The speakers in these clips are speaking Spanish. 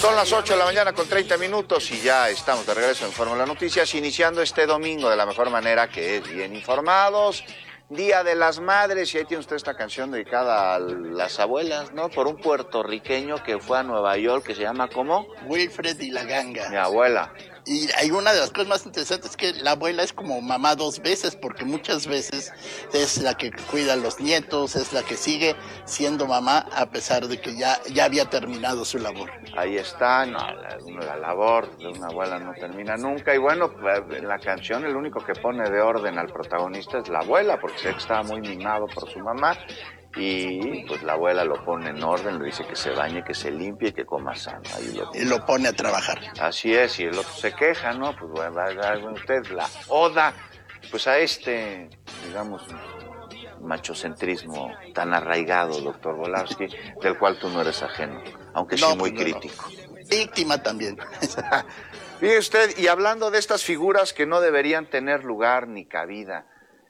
Son las 8 de la mañana con 30 minutos y ya estamos de regreso en Fórmula Noticias, iniciando este domingo de la mejor manera, que es bien informados. Día de las Madres, y ahí tiene usted esta canción dedicada a las abuelas, ¿no? Por un puertorriqueño que fue a Nueva York, que se llama, ¿cómo? Wilfred y la Ganga. Mi abuela. Y hay una de las cosas más interesantes, que la abuela es como mamá dos veces, porque muchas veces es la que cuida a los nietos, es la que sigue siendo mamá a pesar de que ya había terminado su labor. Ahí está, no, la labor de una abuela no termina nunca. Y bueno, en la canción el único que pone de orden al protagonista es la abuela, porque sé que estaba muy mimado por su mamá. Y pues la abuela lo pone en orden, le dice que se bañe, que se limpie y que coma sano. Ahí lo pone a trabajar. Así es, y el otro se queja, ¿no? Pues bueno, haga usted la oda, pues a este, digamos, machocentrismo tan arraigado, doctor Volavsky, del cual tú no eres ajeno, aunque sí muy crítico. Víctima también. Fíjese usted, y hablando de estas figuras que no deberían tener lugar ni cabida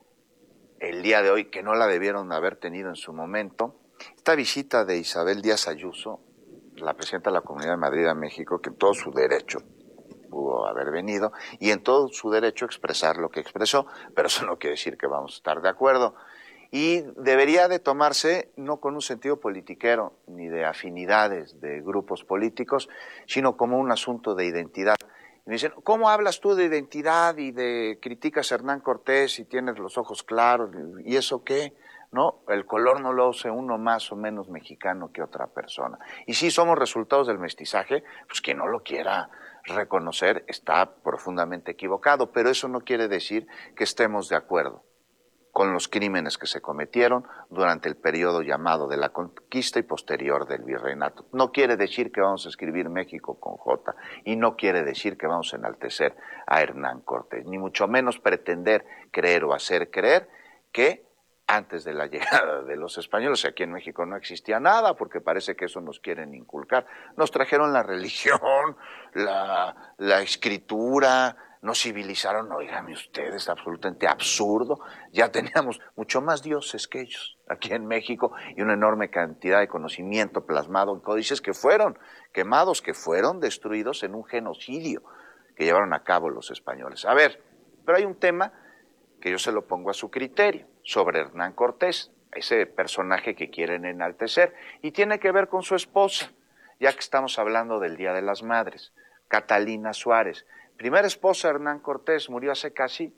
el día de hoy, que no la debieron haber tenido en su momento, esta visita de Isabel Díaz Ayuso, la presidenta de la Comunidad de Madrid a México, que en todo su derecho pudo haber venido, y en todo su derecho expresar lo que expresó, pero eso no quiere decir que vamos a estar de acuerdo. Y debería de tomarse no con un sentido politiquero, ni de afinidades de grupos políticos, sino como un asunto de identidad. Y me dicen, ¿cómo hablas tú de identidad y de criticas a Hernán Cortés y tienes los ojos claros? ¿Y eso qué? No, el color no lo hace uno más o menos mexicano que otra persona. Y si somos resultados del mestizaje, pues quien no lo quiera reconocer está profundamente equivocado, pero eso no quiere decir que estemos de acuerdo con los crímenes que se cometieron durante el periodo llamado de la conquista y posterior del virreinato. No quiere decir que vamos a escribir México con J, y no quiere decir que vamos a enaltecer a Hernán Cortés, ni mucho menos pretender creer o hacer creer que antes de la llegada de los españoles aquí en México no existía nada, porque parece que eso nos quieren inculcar. Nos trajeron la religión, la escritura, nos civilizaron. Óigame ustedes, es absolutamente absurdo. Ya teníamos mucho más dioses que ellos aquí en México y una enorme cantidad de conocimiento plasmado en códices que fueron quemados, que fueron destruidos en un genocidio que llevaron a cabo los españoles. A ver, pero hay un tema que yo se lo pongo a su criterio, sobre Hernán Cortés, ese personaje que quieren enaltecer, y tiene que ver con su esposa, ya que estamos hablando del Día de las Madres, Catalina Suárez. Primera esposa de Hernán Cortés, murió hace casi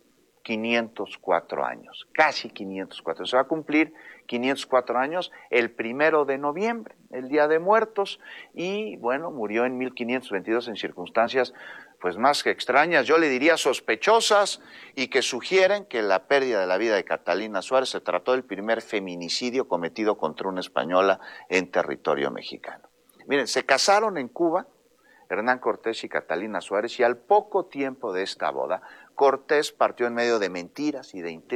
504 años, casi 504. Se va a cumplir 504 años el 1 de noviembre, el Día de Muertos, y bueno, murió en 1522 en circunstancias pues más que extrañas, yo le diría sospechosas, y que sugieren que la pérdida de la vida de Catalina Suárez se trató del primer feminicidio cometido contra una española en territorio mexicano. Miren, se casaron en Cuba Hernán Cortés y Catalina Suárez, y al poco tiempo de esta boda, Cortés partió en medio de mentiras y de intrigas